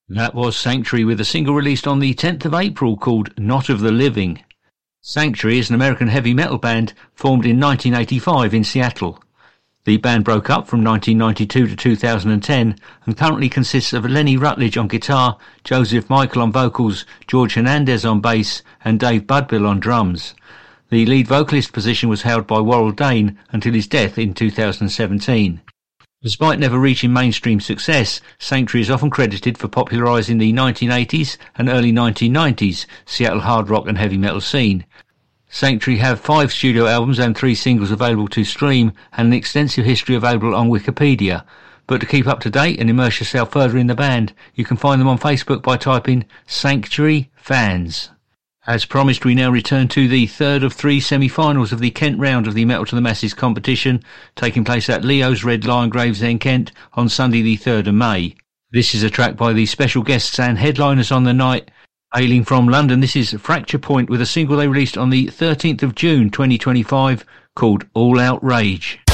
That was Sanctuary with a single released on the 10th of April called Not of the Living. Sanctuary is an American heavy metal band formed in 1985 in Seattle. The band broke up from 1992 to 2010 and currently consists of Lenny Rutledge on guitar, Joseph Michael on vocals, George Hernandez on bass and Dave Budbill on drums. The lead vocalist position was held by Warrell Dane until his death in 2017. Despite never reaching mainstream success, Sanctuary is often credited for popularising the 1980s and early 1990s Seattle hard rock and heavy metal scene. Sanctuary have 5 studio albums and 3 singles available to stream and an extensive history available on Wikipedia. But to keep up to date and immerse yourself further in the band, you can find them on Facebook by typing Sanctuary Fans. As promised, we now return to the third of 3 semi-finals of the Kent round of the Metal to the Masses competition, taking place at Leo's Red Lion Gravesend, Kent, on Sunday the 3rd of May. This is a track by the special guests and headliners on the night. Hailing from London, this is Fracture Point with a single they released on the 13th of June 2025 called All Out Rage.